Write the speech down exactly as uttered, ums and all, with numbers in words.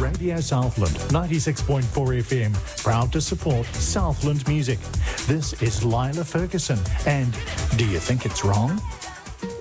Radio Southland, ninety-six point four F M, proud to support Southland music. This is Lila Ferguson, and do you think it's wrong?